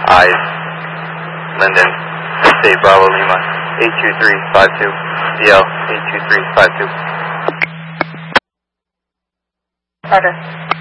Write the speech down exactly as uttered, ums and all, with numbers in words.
Eyes, Linden, State Bravo Lima, eight two three five two, D L eight two three five two. Carter.